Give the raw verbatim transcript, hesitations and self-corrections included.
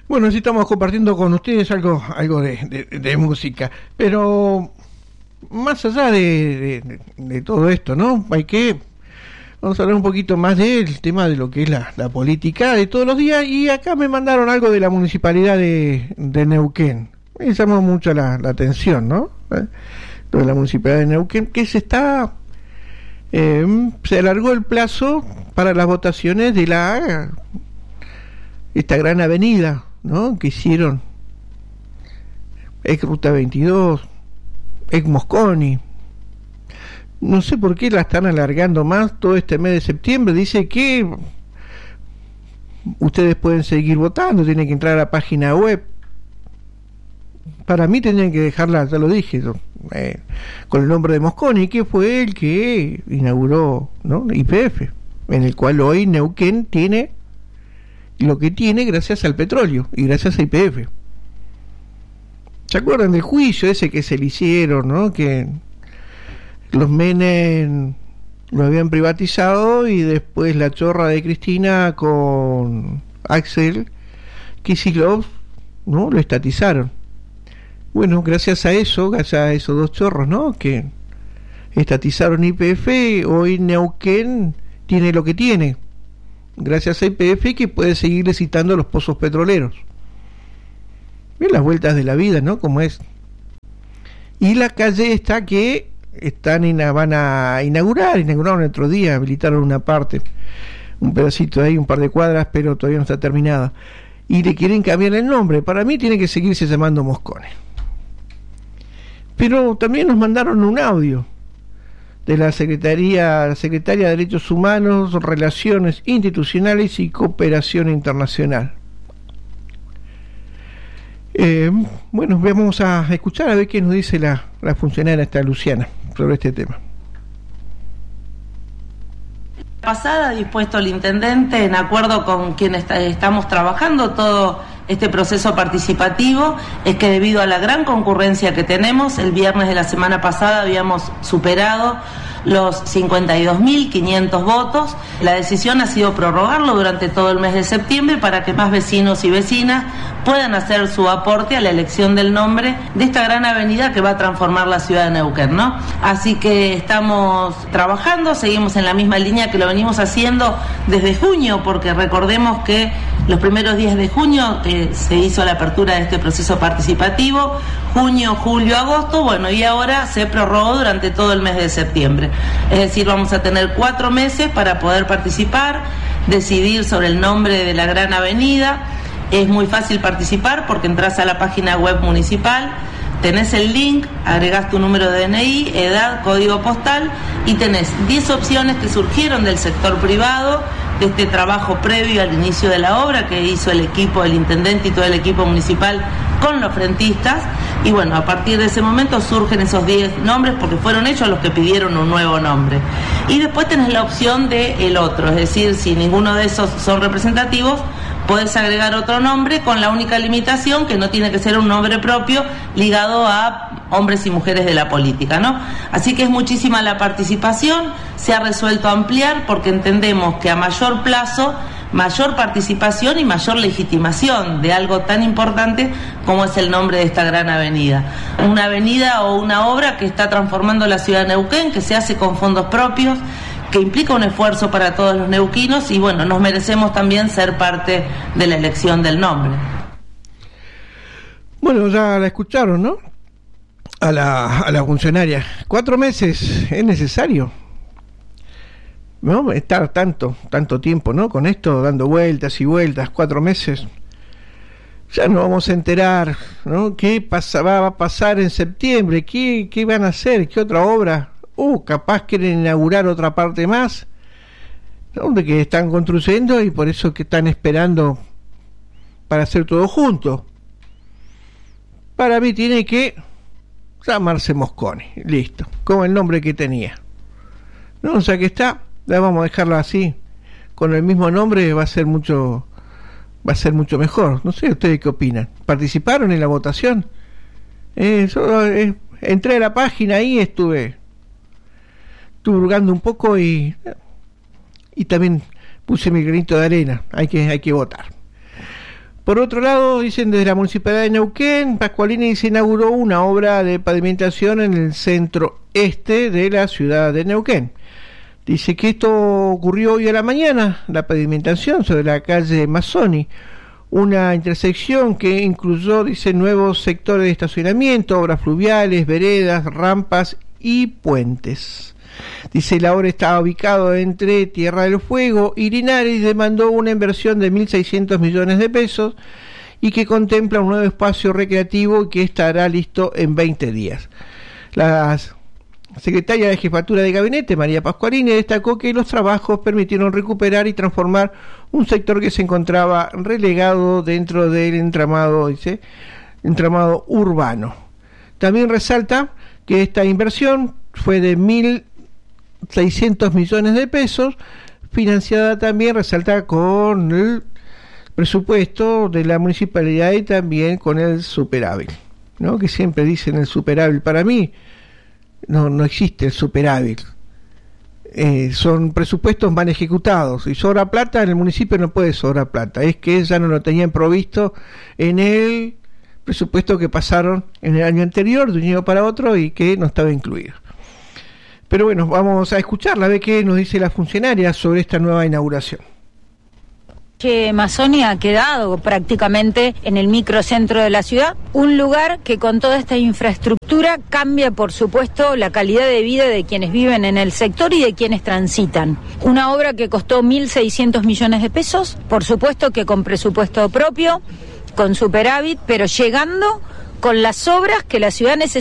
Bueno, sí estamos compartiendo con ustedes algo algo de, de, de música, pero más allá de, de, de todo esto, ¿no? Hay que, vamos a hablar un poquito más del tema de lo que es la, la política de todos los días, y acá me mandaron algo de la municipalidad de, de Neuquén. Me llamó mucho la, la atención, ¿no? ¿Eh? Lo de la municipalidad de Neuquén, que se está... Eh, se alargó el plazo para las votaciones de la esta gran avenida, ¿no? Que hicieron ex Ruta veintidós, ex Mosconi. No sé por qué la están alargando más todo este mes de septiembre. Dice que ustedes pueden seguir votando, tienen que entrar a la página web. Para mí tendrían que dejarla, ya lo dije, eh, con el nombre de Mosconi, que fue el que inauguró, ¿no? Y P F, en el cual hoy Neuquén tiene lo que tiene gracias al petróleo y gracias a Y P F. ¿Se acuerdan del juicio ese que se le hicieron, ¿no? Que los Menem lo habían privatizado y después la chorra de Cristina con Axel Kicillof, ¿no? Lo estatizaron. Bueno, gracias a eso, gracias a esos dos chorros, ¿no? Que estatizaron Y P F, hoy Neuquén tiene lo que tiene, gracias a Y P F, que puede seguir licitando los pozos petroleros. Bien, las vueltas de la vida, ¿no? Como es. Y la calle está que están ina- van a inaugurar, inauguraron el otro día, habilitaron una parte, un pedacito ahí, un par de cuadras, pero todavía no está terminada. Y le quieren cambiar el nombre. Para mí tiene que seguirse llamando Mosconi. Pero también nos mandaron un audio de la Secretaría, la Secretaria de Derechos Humanos, Relaciones Institucionales y Cooperación Internacional. Eh, bueno, vamos a escuchar a ver qué nos dice la, la funcionaria esta Luciana sobre este tema. Pasada, dispuesto el intendente, en acuerdo con quien está, estamos trabajando todo este proceso participativo, es que debido a la gran concurrencia que tenemos, el viernes de la semana pasada habíamos superado los cincuenta y dos mil quinientos votos. La decisión ha sido prorrogarlo durante todo el mes de septiembre para que más vecinos y vecinas puedan hacer su aporte a la elección del nombre de esta gran avenida que va a transformar la ciudad de Neuquén, ¿no? Así que estamos trabajando, seguimos en la misma línea que lo venimos haciendo desde junio, porque recordemos que los primeros días de junio eh, se hizo la apertura de este proceso participativo, junio, julio, agosto, bueno, y ahora se prorrogó durante todo el mes de septiembre. Es decir, vamos a tener cuatro meses para poder participar, decidir sobre el nombre de la gran avenida. Es muy fácil participar porque entras a la página web municipal, tenés el link, agregás tu número de D N I, edad, código postal y tenés diez opciones que surgieron del sector privado, de este trabajo previo al inicio de la obra que hizo el equipo, el intendente y todo el equipo municipal con los frentistas. Y bueno, a partir de ese momento surgen esos diez nombres porque fueron ellos los que pidieron un nuevo nombre. Y después tenés la opción de el otro, es decir, si ninguno de esos son representativos, podés agregar otro nombre con la única limitación que no tiene que ser un nombre propio ligado a hombres y mujeres de la política, ¿no? Así que es muchísima la participación, se ha resuelto ampliar porque entendemos que a mayor plazo, mayor participación y mayor legitimación de algo tan importante como es el nombre de esta gran avenida. Una avenida o una obra que está transformando la ciudad de Neuquén, que se hace con fondos propios, que implica un esfuerzo para todos los neuquinos y bueno, nos merecemos también ser parte de la elección del nombre. Bueno, ya la escucharon, ¿no? A la, a la funcionaria. Cuatro meses es necesario, ¿no? Estar tanto, tanto tiempo, ¿no? Con esto, dando vueltas y vueltas, cuatro meses. Ya nos vamos a enterar, ¿no? ¿Qué pasa, va a pasar en septiembre? ¿Qué, qué van a hacer? ¿Qué otra obra? Uh, capaz quieren inaugurar otra parte más, ¿no? De que están construyendo y por eso que están esperando para hacer todo junto. Para mí tiene que llamarse Mosconi, listo, como el nombre que tenía, ¿no? O sea que está, ya vamos a dejarlo así, con el mismo nombre va a ser mucho, va a ser mucho mejor. No sé, ¿ustedes qué opinan? ¿Participaron en la votación? Eh, yo, eh, entré a la página ahí, estuve estuve hurgando un poco y y también puse mi granito de arena. Hay que hay que votar. Por otro lado, dicen desde la Municipalidad de Neuquén, Pascualini se inauguró una obra de pavimentación en el centro este de la ciudad de Neuquén. Dice que esto ocurrió hoy a la mañana, la pavimentación sobre la calle Mazzoni, una intersección que incluyó, dice, nuevos sectores de estacionamiento, obras fluviales, veredas, rampas y puentes. Dice, la obra estaba ubicado entre Tierra del Fuego y Linares y demandó una inversión de mil seiscientos millones de pesos y que contempla un nuevo espacio recreativo que estará listo en veinte días. La secretaria de Jefatura de Gabinete, María Pascualini, destacó que los trabajos permitieron recuperar y transformar un sector que se encontraba relegado dentro del entramado, dice, entramado urbano. También resalta que esta inversión fue de mil seiscientos millones de pesos, financiada también, resalta, con el presupuesto de la municipalidad y también con el superávit, ¿no? Que siempre dicen el superávit. Para mí no, no existe el superávit. Eh, son presupuestos mal ejecutados y sobra plata. En el municipio no puede sobrar plata, es que ya no lo tenían provisto en el presupuesto que pasaron en el año anterior de un año para otro y que no estaba incluido. Pero bueno, vamos a escucharla, a ver qué nos dice la funcionaria sobre esta nueva inauguración. Que Mazzoni ha quedado prácticamente en el microcentro de la ciudad, un lugar que con toda esta infraestructura cambia, por supuesto, la calidad de vida de quienes viven en el sector y de quienes transitan. Una obra que costó mil seiscientos millones de pesos, por supuesto que con presupuesto propio, con superávit, pero llegando con las obras que la ciudad necesita.